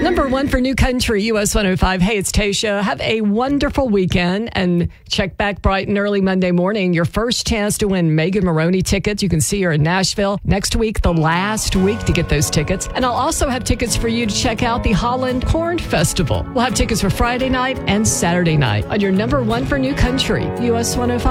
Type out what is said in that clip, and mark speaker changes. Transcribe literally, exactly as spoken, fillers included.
Speaker 1: Number one for New Country, U S one oh five. Hey, it's Tasha. Have a wonderful weekend and check back bright and early Monday morning. Your first chance to win Megan Maroney tickets. You can see her in Nashville next week, the last week to get those tickets. And I'll also have tickets for you to check out the Holland Corn Festival. We'll have tickets for Friday night and Saturday night on your number one for New Country, U S one oh five.